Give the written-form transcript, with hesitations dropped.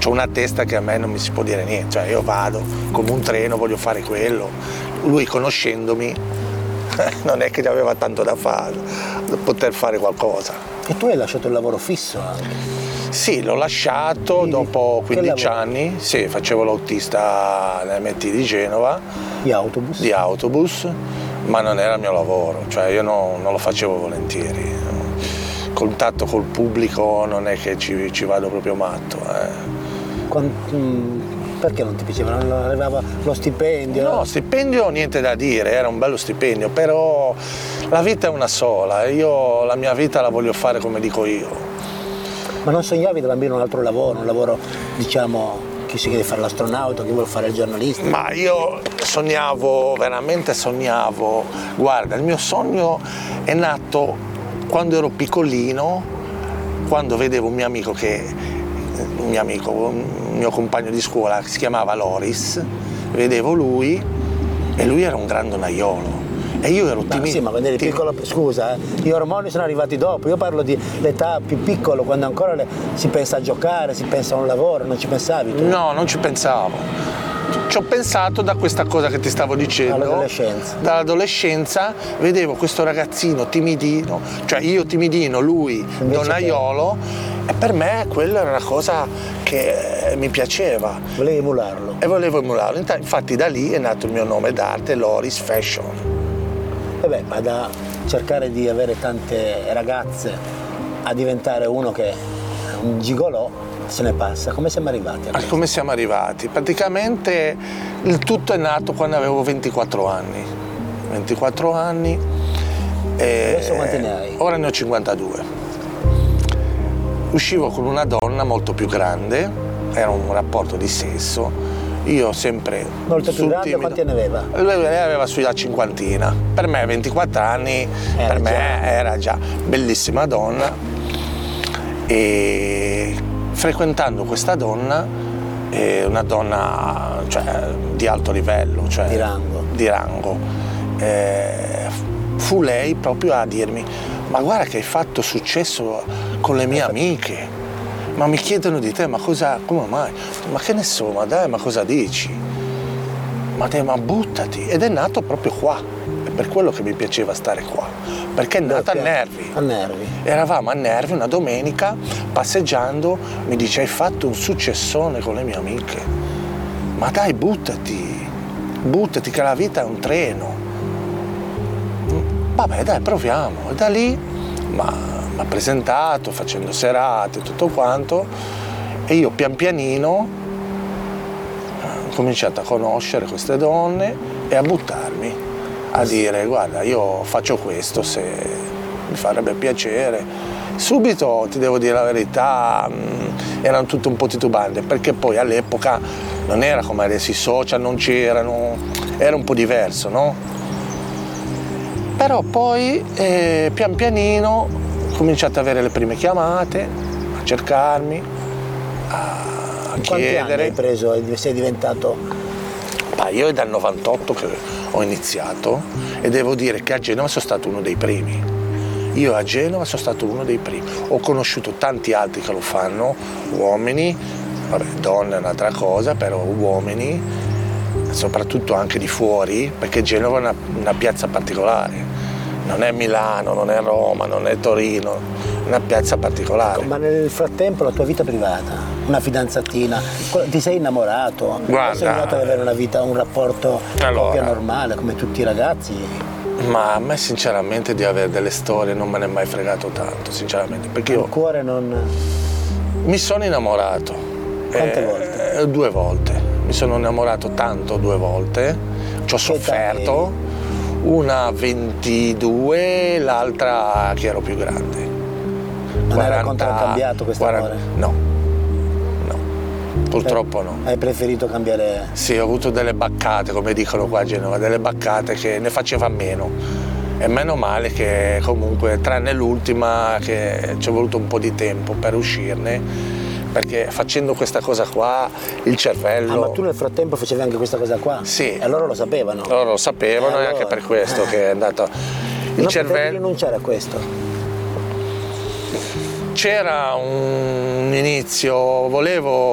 c'ho una testa che a me non mi si può dire niente, cioè io vado come un treno, voglio fare quello. Lui, conoscendomi, non è che aveva tanto da fare, da poter fare qualcosa. E tu hai lasciato il lavoro fisso anche? Sì, l'ho lasciato dopo 15 anni, sì, facevo l'autista all'MT di Genova. Di autobus? Di autobus, ma non era il mio lavoro, cioè io non lo facevo volentieri. Contatto col pubblico non è che ci vado proprio matto. Perché non ti piaceva? Non arrivava lo stipendio? No, stipendio niente da dire, era un bello stipendio, però la vita è una sola e io la mia vita la voglio fare come dico io. Ma non sognavi da bambino un altro lavoro, diciamo, chi si chiede fare l'astronauta, chi vuole fare il giornalista? Ma io veramente sognavo, guarda, il mio sogno è nato quando ero piccolino, quando vedevo un mio compagno di scuola che si chiamava Loris, vedevo lui e lui era un gran donaiolo. E io ero timido. Sì, ma quando eri piccolo, scusa, gli ormoni sono arrivati dopo, io parlo di l'età più piccolo, quando ancora si pensa a giocare, si pensa a un lavoro, non ci pensavi tu? No, non ci pensavo. Ci ho pensato da questa cosa che ti stavo dicendo. Dall'adolescenza. Dall'adolescenza vedevo questo ragazzino timidino, cioè io timidino, lui invece donaiolo, e per me quella era una cosa che mi piaceva. Volevi emularlo? E volevo emularlo, infatti da lì è nato il mio nome d'arte, Loris Fashion. Ma da cercare di avere tante ragazze a diventare uno che è un gigolò se ne passa. Come siamo arrivati a questo? Come siamo arrivati? Praticamente il tutto è nato quando avevo 24 anni. 24 anni. Adesso quanti ne hai? Ora ne ho 52. Uscivo con una donna molto più grande, era un rapporto di sesso. Io sempre... Molto più grande, quanti ne aveva? Lei aveva sulla cinquantina. Per me 24 anni, era già bellissima donna. E frequentando questa donna, una donna di alto livello, cioè di rango, fu lei proprio a dirmi: ma guarda che hai fatto successo con le mie amiche. Ma mi chiedono di te, ma come mai? Ma che ne so, ma dai, ma cosa dici? Ma buttati. Ed è nato proprio qua. È per quello che mi piaceva stare qua. Perché è nata a Nervi. A Nervi. Eravamo a Nervi una domenica, passeggiando, mi dice: hai fatto un successone con le mie amiche. Ma dai, buttati che la vita è un treno. Vabbè, dai, proviamo. E da lì, mi ha presentato facendo serate, tutto quanto, e io pian pianino ho cominciato a conoscere queste donne e a buttarmi, a dire: guarda, io faccio questo, se mi farebbe piacere. Subito, ti devo dire la verità, erano tutte un po' titubanti, perché poi all'epoca non era come adesso, i social non c'erano, era un po' diverso, no? Però poi pian pianino ho cominciato ad avere le prime chiamate, a cercarmi, a chiedere. Quanti anni hai preso e sei diventato? Io è dal 98 che ho iniziato e devo dire che a Genova sono stato uno dei primi. Io a Genova sono stato uno dei primi. Ho conosciuto tanti altri che lo fanno, uomini, donne è un'altra cosa, però uomini, soprattutto anche di fuori, perché Genova è una piazza particolare. Non è Milano, non è Roma, non è Torino, è una piazza particolare. Ma nel frattempo la tua vita privata, una fidanzatina, ti sei innamorato? Guarda, sei arrivato ad avere una vita, un rapporto coppia normale come tutti i ragazzi? Ma a me sinceramente di avere delle storie non me ne è mai fregato tanto, sinceramente, perché io... Il cuore non... Mi sono innamorato. Quante volte? 2 volte. Mi sono innamorato tanto 2 volte, ci ho sofferto. Una 22, l'altra che ero più grande. Non era contraccambiato questo amore? No, purtroppo no. Hai preferito cambiare? Sì, ho avuto delle baccate, come dicono qua a Genova, delle baccate che ne faceva meno. E meno male che comunque, tranne l'ultima, che ci è voluto un po' di tempo per uscirne, perché facendo questa cosa qua il cervello... ma tu nel frattempo facevi anche questa cosa qua? Sì. E loro lo sapevano? Loro lo sapevano, e anche per questo che è andato... Il cervello... Potevi rinunciare a questo? C'era un inizio, volevo